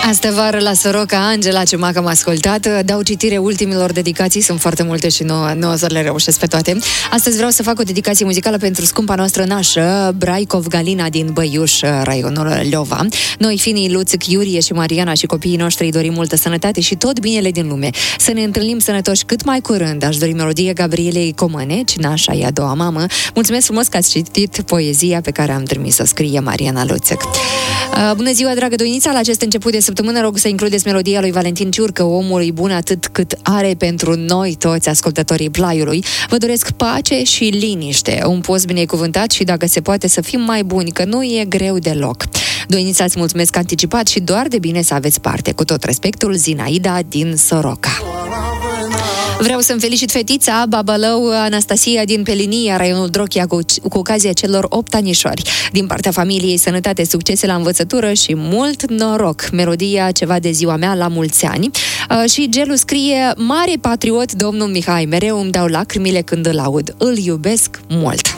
Astă vară la Soroca, Angela Ciumac am ascultat. Dau citire ultimilor dedicații, sunt foarte multe și nu o să le reușesc pe toate. Astăzi vreau să fac o dedicație muzicală pentru scumpa noastră nașă, Braicov Galina din Băiuș, raionul Leova. Noi, fiii Luțic, Iurie și Mariana și copiii noștri îi dorim multă sănătate și tot binele din lume. Să ne întâlnim sănătoși cât mai curând. Aș dori melodie Gabrielei Comăneci, nașa e a doua mamă. Mulțumesc frumos că ați citit poezia pe care am trimis-o, scrie Mariana Luțic. Bună ziua, dragă Doinița, la acest început de săptămână rog să includeți melodia lui Valentin Ciurcă, omul e bun atât cât are pentru noi toți ascultătorii Plaiului. Vă doresc pace și liniște, un post binecuvântat și dacă se poate să fim mai buni, că nu e greu deloc. Doinița, îți mulțumesc anticipat și doar de bine să aveți parte. Cu tot respectul, Zinaida din Soroca. Vreau să-mi felicit fetița, Babalău Anastasia din Pelinia, raionul Drochia, cu ocazia celor 8 anișori. Din partea familiei, sănătate, succese la învățătură și mult noroc. Melodia ceva de ziua mea la mulți ani. Și Gelu scrie: mare patriot, domnul Mihai, mereu îmi dau lacrimile când îl aud. Îl iubesc mult.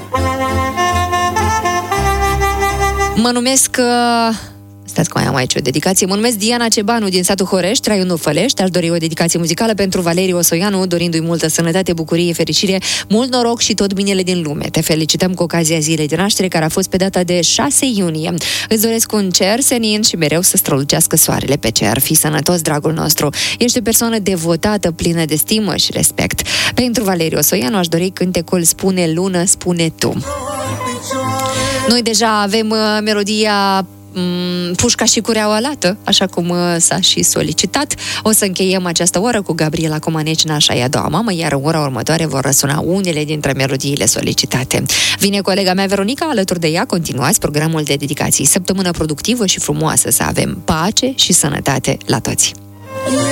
Mă numesc... Stați că mai am aici o dedicație. Mă numesc Diana Cebanu din satul Horești, raionul Fălești. Aș dori o dedicație muzicală pentru Valeriu Osoianu, dorindu-i multă sănătate, bucurie, fericire, mult noroc și tot binele din lume. Te felicităm cu ocazia zilei de naștere, care a fost pe data de 6 iunie. Îți doresc un cer senin și mereu să strălucească soarele pe cer. Fii sănătos, dragul nostru. Ești o persoană devotată, plină de stimă și respect. Pentru Valeriu Osoianu aș dori cântecul Spune lună, spune tu. Noi deja avem melodia Pușca și cureaua lată, așa cum s-a și solicitat. O să încheiem această oră cu Gabriela Comăneci, nașa e a doua mamă, iar în ora următoare vor răsuna unele dintre melodiile solicitate. Vine colega mea Veronica, alături de ea continuați programul de dedicații. Săptămână productivă și frumoasă să avem, pace și sănătate la toți!